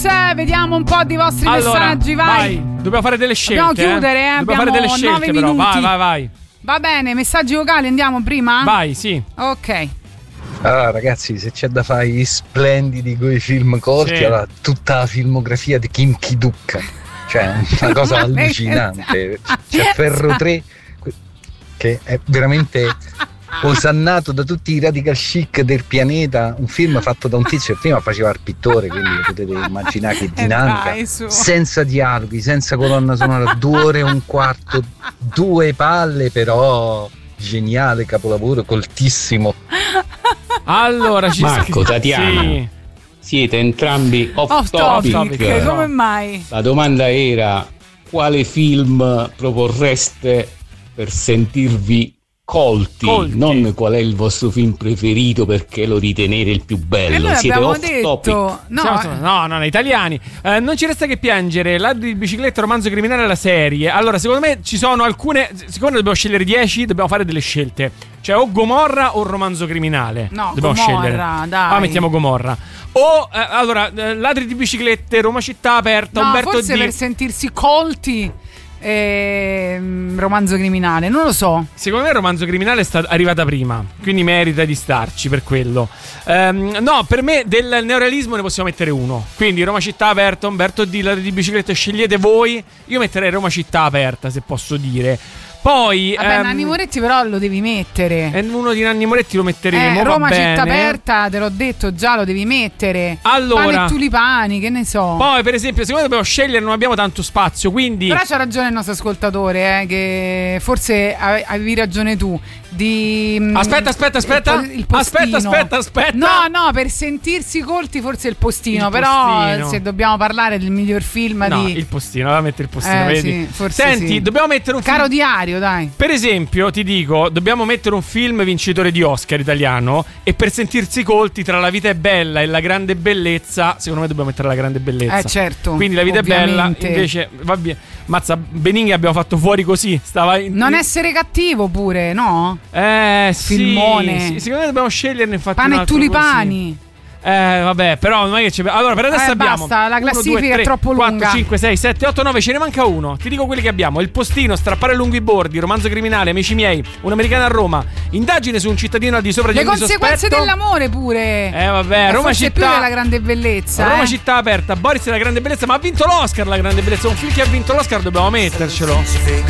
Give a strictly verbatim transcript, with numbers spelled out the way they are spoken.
Vediamo un po' di vostri allora, messaggi, vai. vai. Dobbiamo fare delle scelte. Dobbiamo chiudere, eh. Dobbiamo Abbiamo fare delle scelte, però. minuti. Vai, vai, vai. Va bene, messaggi vocali, andiamo prima? Vai, sì. Ok. Allora ragazzi, se c'è da fare gli splendidi coi film corti, sì. allora tutta la filmografia di Kim Ki-duk, cioè una cosa allucinante. C'è Ferro tre che è veramente osannato da tutti i radical chic del pianeta, un film fatto da un tizio che prima faceva il pittore, quindi potete immaginare che dinamica, dai, su. senza dialoghi, senza colonna sonora, due ore e un quarto, due palle, però geniale capolavoro, coltissimo. Allora, ci Marco, Tatiana, sì. siete entrambi off, Off topic. topic, come mai? La domanda era: quale film proporreste per sentirvi colti, Colti. non qual è il vostro film preferito perché lo ritenete il più bello. E noi Siete abbiamo off detto topic. no, Siamo- no, no, no, italiani. Eh, non ci resta che piangere. Ladri di bicicletta, romanzo criminale, la serie. Allora, secondo me ci sono alcune. Siccome dobbiamo scegliere dieci, dobbiamo fare delle scelte. Cioè, o Gomorra o romanzo criminale. No, dobbiamo Gomorra, scegliere. dai. Ah, mettiamo Gomorra. O eh, allora, eh, ladri di biciclette, Roma città aperta, no, Umberto forse D. per sentirsi colti. ehm, romanzo criminale, non lo so. Secondo me il romanzo criminale è sta- arrivata prima, quindi merita di starci per quello. Ehm, no, per me del neorealismo ne possiamo mettere uno. Quindi Roma città aperta, Umberto D, ladri di biciclette, scegliete voi. Io metterei Roma città aperta, se posso dire. Poi Vabbè, ehm, Nanni Moretti però lo devi mettere. e uno di Nanni Moretti lo metteremo. Eh, va Roma bene. città aperta, te l'ho detto già, lo devi mettere. Allora. Pane e tulipani, che ne so. Poi, per esempio, secondo me dobbiamo scegliere, non abbiamo tanto spazio, quindi Però c'ha ragione il nostro ascoltatore, eh, che forse ave- avevi ragione tu. Di mm, Aspetta, aspetta, aspetta. il po- il postino. Aspetta, aspetta, aspetta. No, no, per sentirsi colti forse il postino. Il però postino. se dobbiamo parlare del miglior film no, di il postino, va a mettere il postino, Eh, vedi? sì, forse Senti, sì. dobbiamo mettere un Caro film. diario, dai. Per esempio, ti dico, dobbiamo mettere un film vincitore di Oscar italiano e per sentirsi colti tra La vita è bella e La grande bellezza, secondo me dobbiamo mettere La grande bellezza. Eh, certo. Quindi La vita ovviamente. è bella, invece va bene. Mazza, Benigni abbiamo fatto fuori così, stava in, Non in- essere cattivo pure, no? Eh, sì, Filmone. sì, secondo me dobbiamo sceglierne infatti Pane un e altro tulipani. così. Eh, vabbè, però non è che c'è. Allora, per adesso Eh, abbiamo basta, la uno, classifica due, è tre, troppo lunga. quattro, cinque, sei, sette, otto, nove, ce ne manca uno. Ti dico quelli che abbiamo: Il postino, Strappare lungo i bordi, Romanzo criminale, Amici miei, Un'americana a Roma, Indagine su un cittadino al di sopra di Le ogni conseguenze sospetto. dell'amore pure. Eh, vabbè, Eh, Roma forse città. più della grande bellezza. Roma eh. città aperta, Boris e la grande bellezza, ma ha vinto l'Oscar la grande bellezza. Un film che ha vinto l'Oscar dobbiamo mettercelo.